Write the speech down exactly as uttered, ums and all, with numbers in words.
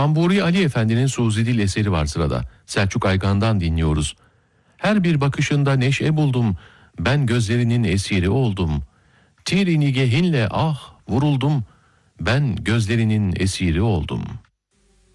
Tamburi Ali Efendi'nin Suzidil eseri var sırada. Selçuk Aygan'dan dinliyoruz. Her bir bakışında neşe buldum, ben gözlerinin esiri oldum. Tir nigehinle ah vuruldum, ben gözlerinin esiri oldum.